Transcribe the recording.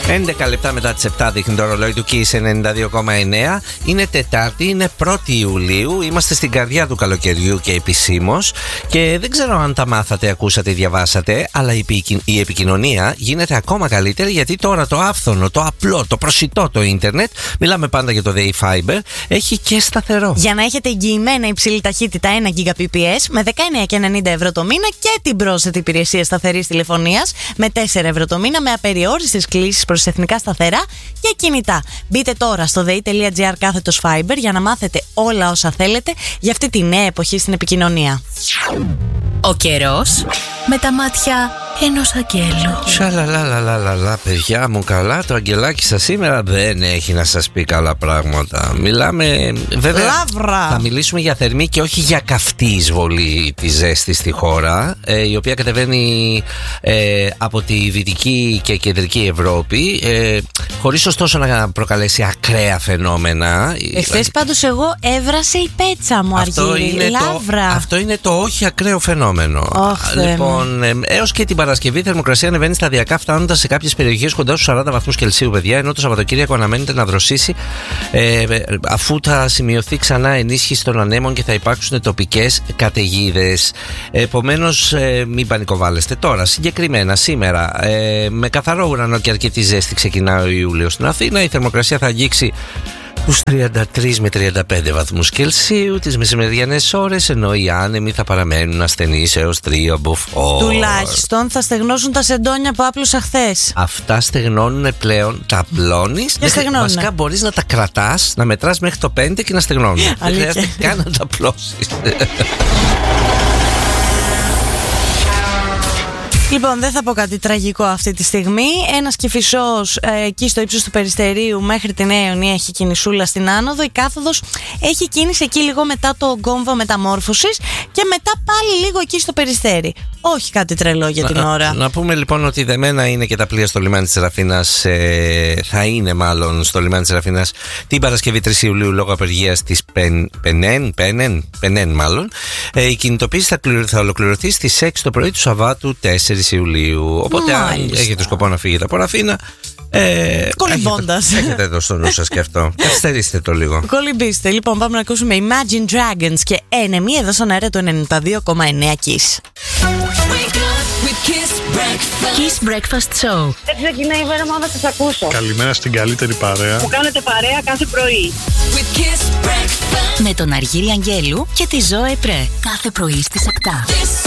11 λεπτά μετά τις 7 δείχνει το ρολόι του Kiss 92,9. Είναι Τετάρτη, είναι 1η Ιουλίου. Είμαστε στην καρδιά του καλοκαιριού και επισήμως. Και δεν ξέρω αν τα μάθατε, ακούσατε ή διαβάσατε, αλλά η επικοινωνία γίνεται ακόμα καλύτερη, γιατί τώρα το άφθονο, το απλό, το προσιτό το ίντερνετ, μιλάμε πάντα για το Day Fiber, έχει και σταθερό. Για να έχετε εγγυημένα υψηλή ταχύτητα 1 Gbps με 19,90 ευρώ το μήνα και την πρόσθετη υπηρεσία σταθερής τηλεφωνίας με 4 ευρώ το μήνα με απεριόριστες κλήσεις προς εθνικά σταθερά και κινητά. Μπείτε τώρα στο dei.gr/fiber για να μάθετε όλα όσα θέλετε για αυτή τη νέα εποχή στην επικοινωνία. Ο καιρός με τα μάτια ενός αγγέλου. Σαλαλαλαλαλα, παιδιά μου, καλά. Το αγγελάκι σας σήμερα δεν έχει να σας πει καλά πράγματα. Μιλάμε, βέβαια, Λαύρα. θα μιλήσουμε για θερμή και όχι για καυτή εισβολή της ζέστης στη χώρα, η οποία κατεβαίνει από τη δυτική και κεντρική Ευρώπη, χωρίς ωστόσο να προκαλέσει ακραία φαινόμενα. Εχθές πάντως εγώ έβρασε η πέτσα μου, Αργύρη. Λαύρα. Αυτό είναι το όχι ακραίο φαινόμενο. Λοιπόν, έως και την Παρασκευή η θερμοκρασία ανεβαίνει σταδιακά, φτάνοντας σε κάποιες περιοχές κοντά στους 40 βαθμούς Κελσίου, παιδιά, ενώ το Σαββατοκύριακο αναμένεται να δροσίσει, αφού θα σημειωθεί ξανά ενίσχυση των ανέμων και θα υπάρξουν τοπικές καταιγίδες. Επομένως, μην πανικοβάλλεστε. Τώρα, συγκεκριμένα σήμερα, με καθαρό ουρανό και αρκετή ζέστη ξεκινάει ο Ιούλιος στην Αθήνα. Η θερμοκρασία θα αγγίξει τους 33 με 35 βαθμούς Κελσίου τις μεσημεριανές ώρες, ενώ οι άνεμοι θα παραμένουν ασθενείς έως 3 μποφόρ. Τουλάχιστον θα στεγνώσουν τα σεντόνια που άπλωσα χθες. Αυτά στεγνώνουν πλέον, τα απλώνεις. Βασικά μπορείς να τα κρατάς, να μετράς μέχρι το 5 και να στεγνώνουν. Δεν χρειάζεται καν να τα απλώσεις. Λοιπόν, δεν θα πω κάτι τραγικό αυτή τη στιγμή. Ένας Κηφισός εκεί στο ύψος του Περιστερίου μέχρι τη Νέα Ιωνία έχει κινησούλα στην άνοδο. Η κάθοδος έχει κίνηση εκεί λίγο μετά το κόμβο μεταμόρφωσης και μετά πάλι λίγο εκεί στο Περιστέρι. Όχι κάτι τρελό για την ώρα. Να πούμε λοιπόν ότι δεμένα είναι και τα πλοία στο λιμάνι της Σεραφίνας. Θα είναι μάλλον στο λιμάνι της Σεραφίνας την Παρασκευή 3 Ιουλίου λόγω απεργίας της Πενέν μάλλον. Η κινητοποίηση θα ολοκληρωθεί στις 6 το πρωί του Σαββάτου 4 Ιουλίου. Οπότε αν έχετε σκοπό να φύγετε από Ραφίνα, κολυμπώντας, έχετε εδώ στο νου σας και αυτό. Καθυστερήστε το λίγο. Κολυμπήστε. Λοιπόν, πάμε να ακούσουμε Imagine Dragons και Enemy εδώ στον αέρα του 92,9 Kiss. Kiss Breakfast Show. Δεν ξεκινάει η μέρα μου, θα σας ακούσω. Καλημέρα στην καλύτερη παρέα. Που κάνετε παρέα κάθε πρωί. Με τον Αργύρη Αγγέλου και τη Ζωέ Πρέ. Κάθε πρωί στις 7.